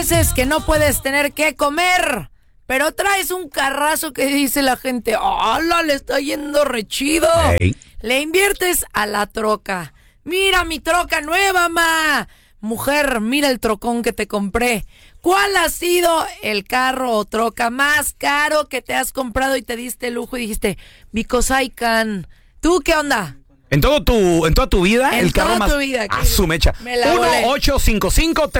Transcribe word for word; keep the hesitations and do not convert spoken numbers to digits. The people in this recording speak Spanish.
veces que no puedes tener que comer, pero traes un carrazo que dice la gente, ¡hala, le está yendo re chido! Hey. Le inviertes a la troca. ¡Mira mi troca nueva, ma! Mujer, mira el trocón que te compré. ¿Cuál ha sido el carro o troca más caro que te has comprado y te diste lujo y dijiste, because I can? ¿Tú qué onda? En todo tu, en toda tu vida, En el carro toda más tu vida, a su mecha. me la volé. uno ocho cinco cinco